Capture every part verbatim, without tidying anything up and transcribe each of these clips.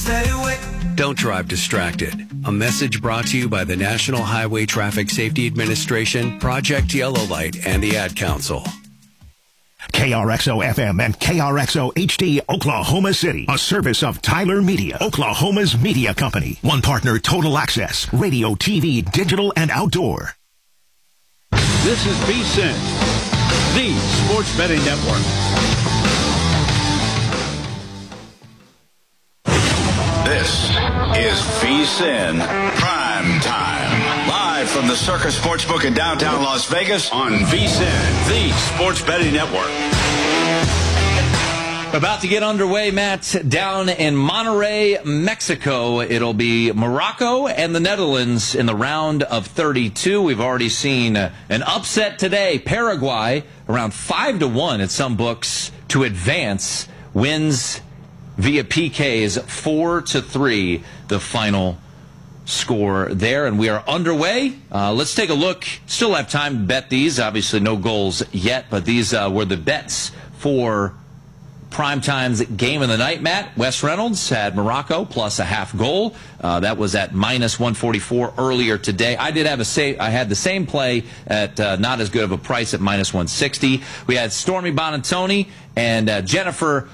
stay awake. Don't drive distracted. A message brought to you by the National Highway Traffic Safety Administration, Project Yellow Light, and the Ad Council. K R X O F M and K R X O H D Oklahoma City, a service of Tyler Media, Oklahoma's media company. One partner, Total Access, radio, T V, digital, and outdoor. This is V S I N, the Sports Betting Network. This is V S I N Prime Time. Live from the Circus Sportsbook in downtown Las Vegas on V S I N, the Sports Betting Network. About to get underway, Matt, down in Monterrey, Mexico. It'll be Morocco and the Netherlands in the round of thirty-two. We've already seen an upset today. Paraguay, around five to one at some books to advance, wins via P Ks, four to three, the final score there. And we are underway. Uh, let's take a look. Still have time to bet these. Obviously, no goals yet, but these uh, were the bets for Primetime's game of the night, Matt. Wes Reynolds had Morocco plus a half goal. Uh, that was at minus one forty-four earlier today. I did have a say. I had the same play at uh, not as good of a price at minus one sixty. We had Stormy Bonantoni and uh, Jennifer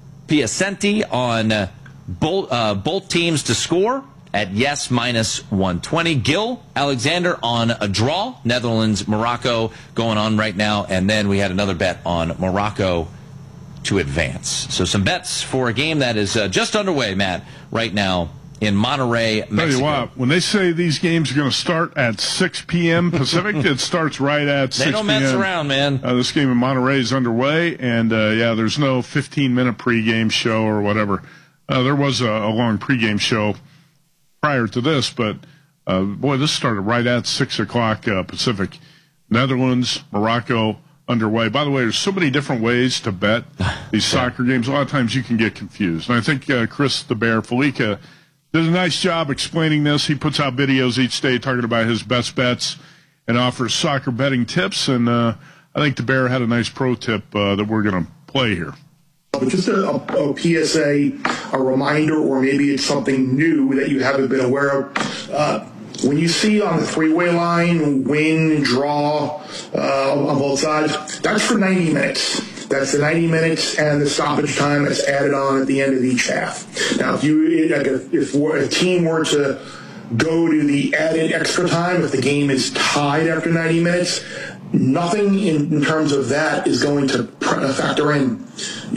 Piacenti on uh, both, uh, both teams to score at yes minus one twenty. Gil Alexander on a draw. Netherlands, Morocco going on right now. And then we had another bet on Morocco to advance. So some bets for a game that is uh, just underway, Matt, right now in Monterrey, Mexico. Tell you what, when they say these games are going to start at six p.m. Pacific, it starts right at six p.m. They don't mess around, man. Uh, this game in Monterrey is underway, and, uh, yeah, there's no fifteen-minute pregame show or whatever. Uh, there was a, a long pregame show prior to this, but, uh, boy, this started right at six o'clock uh, Pacific. Netherlands, Morocco, underway. By the way, there's so many different ways to bet these soccer games. A lot of times you can get confused. And I think uh, Chris the Bear Felica does a nice job explaining this. He puts out videos each day talking about his best bets and offers soccer betting tips. And uh, I think the Bear had a nice pro tip uh, that we're going to play here. But just a, a, a P S A, a reminder, or maybe it's something new that you haven't been aware of. Uh, When you see on the three-way line, win, draw uh, on both sides, that's for ninety minutes. That's the ninety minutes and the stoppage time that's added on at the end of each half. Now, if you like if a team were to go to the added extra time, if the game is tied after ninety minutes, nothing in, in terms of that is going to factor in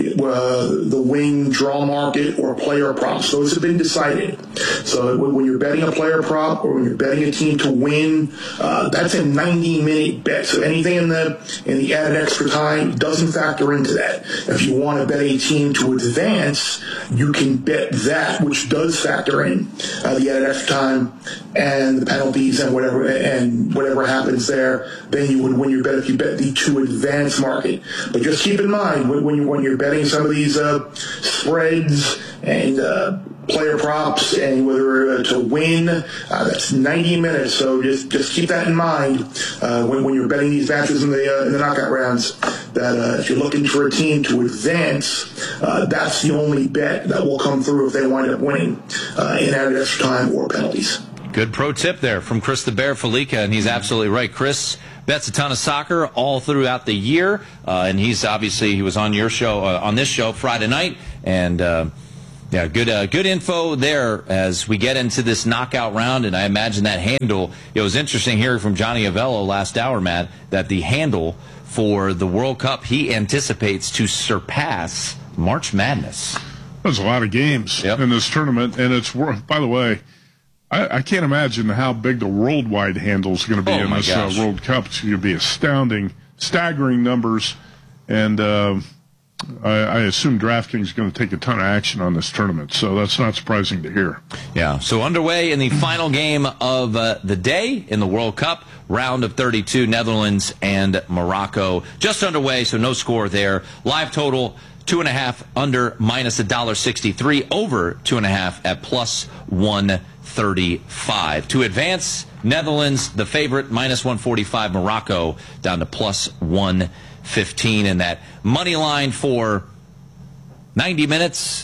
uh, the win, draw market, or player props. Those have been decided. So when you're betting a player prop or when you're betting a team to win, uh, that's a ninety-minute bet. So anything in the in the added extra time doesn't factor into that. If you want to bet a team to advance, you can bet that, which does factor in uh, the added extra time and the penalties and whatever and whatever happens there. Then you would win your bet if you bet the to advance market. But just keep in mind when, when you when you're betting some of these uh, spreads and uh, player props and whether uh, to win, uh, that's ninety minutes. So just just keep that in mind uh, when when you're betting these matches in the uh, in the knockout rounds. That uh, if you're looking for a team to advance, uh, that's the only bet that will come through if they wind up winning uh, in added extra time or penalties. Good pro tip there from Chris the Bear Felica, and he's absolutely right. Chris bets a ton of soccer all throughout the year, uh, and he's obviously he was on your show uh, on this show Friday night, and uh, yeah, good uh, good info there as we get into this knockout round. And I imagine that handle. It was interesting hearing from Johnny Avello last hour, Matt, that the handle for the World Cup he anticipates to surpass March Madness. There's a lot of games yep. in this tournament, and it's worth. By the way, I, I can't imagine how big the worldwide handle is going to be oh in this uh, World Cup. It's going to be astounding, staggering numbers, and uh, I, I assume DraftKings is going to take a ton of action on this tournament, so that's not surprising to hear. Yeah, so underway in the final game of uh, the day in the World Cup, round of thirty-two, Netherlands and Morocco. Just underway, so no score there. Live total, two and a half under minus one dollar sixty-three, over two and a half at plus one thirty-five. To advance, Netherlands, the favorite, minus one forty-five. Morocco down to plus one fifteen. And that money line for ninety minutes,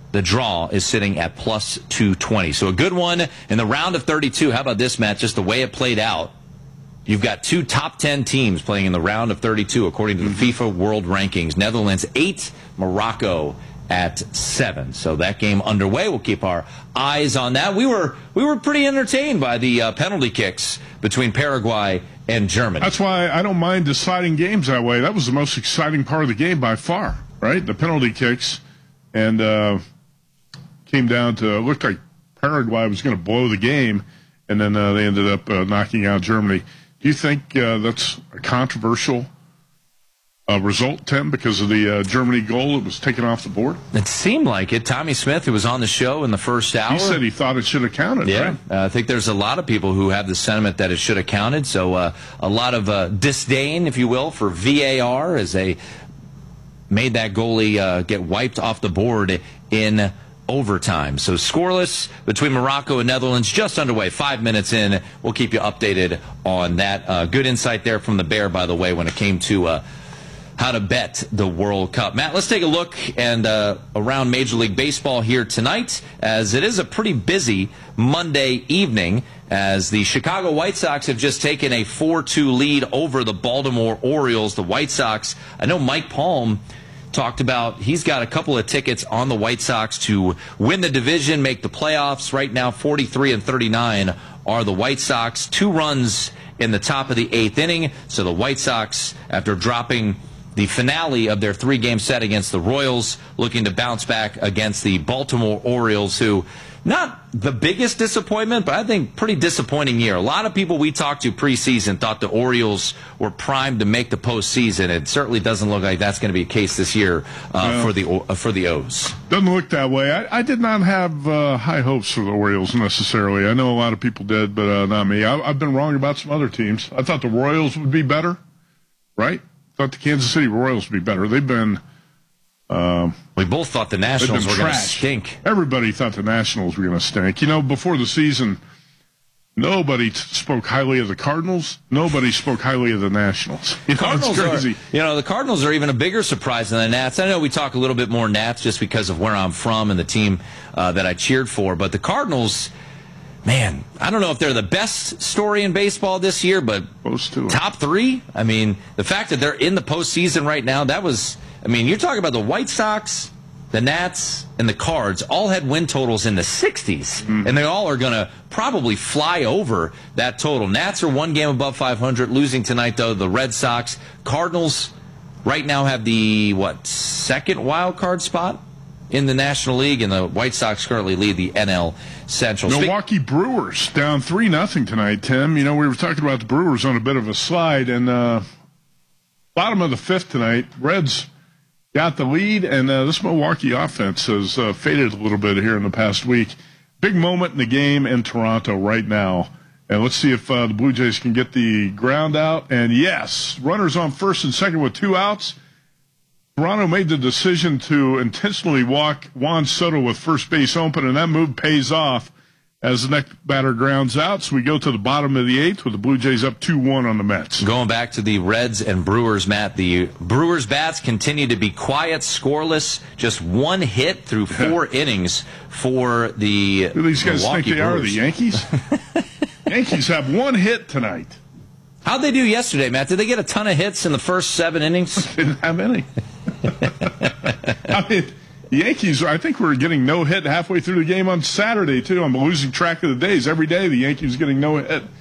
The draw is sitting at plus two twenty. So a good one in the round of thirty-two. How about this, Matt? Just the way it played out. You've got two top ten teams playing in the round of thirty-two, according to the FIFA World Rankings. Netherlands eight, Morocco at seven. So that game underway. We'll keep our eyes on that. We were we were pretty entertained by the uh, penalty kicks between Paraguay and Germany. That's why I don't mind deciding games that way. That was the most exciting part of the game by far, right? The penalty kicks. And uh, came down to, it looked like Paraguay was going to blow the game, and then uh, they ended up uh, knocking out Germany. Do you think uh, that's a controversial uh, result, Tim, because of the uh, Germany goal that was taken off the board? It seemed like it. Tommy Smith, who was on the show in the first hour, he said he thought it should have counted. Yeah, right? uh, I think there's a lot of people who have the sentiment that it should have counted. So uh, a lot of uh, disdain, if you will, for V A R as they made that goalie uh, get wiped off the board in overtime. So scoreless between Morocco and Netherlands, just underway, five minutes in. We'll keep you updated on that. Uh, good insight there from the Bear, by the way, when it came to uh, how to bet the World Cup. Matt, let's take a look and uh, around Major League Baseball here tonight, as it is a pretty busy Monday evening, as the Chicago White Sox have just taken a four two lead over the Baltimore Orioles. The White Sox, I know Mike Palm talked about he's got a couple of tickets on the White Sox to win the division, make the playoffs. Right now, forty-three and thirty-nine are the White Sox. Two runs in the top of the eighth inning. So the White Sox, after dropping the finale of their three-game set against the Royals, looking to bounce back against the Baltimore Orioles, who not the biggest disappointment, but I think pretty disappointing year. A lot of people we talked to preseason thought the Orioles were primed to make the postseason. It certainly doesn't look like that's going to be a case this year uh, no. for the uh, for the O's. Doesn't look that way. I, I did not have uh, high hopes for the Orioles necessarily. I know a lot of people did, but uh, not me. I, I've been wrong about some other teams. I thought the Royals would be better, right? I thought the Kansas City Royals would be better. They've been... Um, we both thought the Nationals were going to stink. Everybody thought the Nationals were going to stink. You know, before the season, nobody t- spoke highly of the Cardinals. Nobody spoke highly of the Nationals. You know, Cardinals it's crazy. Are, you know, the Cardinals are even a bigger surprise than the Nats. I know we talk a little bit more Nats just because of where I'm from and the team uh, that I cheered for, but the Cardinals, man, I don't know if they're the best story in baseball this year, but top three? I mean, the fact that they're in the postseason right now, that was... I mean, you're talking about the White Sox, the Nats, and the Cards all had win totals in the sixties, mm. and they all are going to probably fly over that total. Nats are one game above five hundred, losing tonight, though, the Red Sox. Cardinals right now have the, what, second wild card spot in the National League, and the White Sox currently lead the N L Central. Milwaukee Spe- Brewers down three nothing tonight, Tim. You know, we were talking about the Brewers on a bit of a slide, and uh, bottom of the fifth tonight, Reds got the lead, and uh, this Milwaukee offense has uh, faded a little bit here in the past week. Big moment in the game in Toronto right now. And let's see if uh, the Blue Jays can get the ground out. And yes, runners on first and second with two outs. Toronto made the decision to intentionally walk Juan Soto with first base open, and that move pays off as the next batter grounds out. So we go to the bottom of the eighth with the Blue Jays up two one on the Mets. Going back to the Reds and Brewers, Matt, the Brewers bats continue to be quiet, scoreless, just one hit through four innings for the Who do these guys Milwaukee think they Brewers. are, the Yankees? Yankees have one hit tonight. How'd they do yesterday, Matt? Did they get a ton of hits in the first seven innings? They didn't have any. I mean, the Yankees, I think we're getting no hit halfway through the game on Saturday, too. I'm losing track of the days. Every day the Yankees are getting no hit.